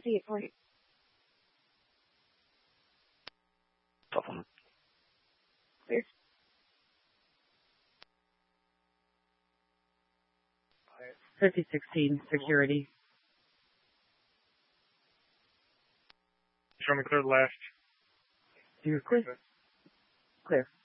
58 for you. Clear. 5016, security. Show me clear the last. You're clear. Clear.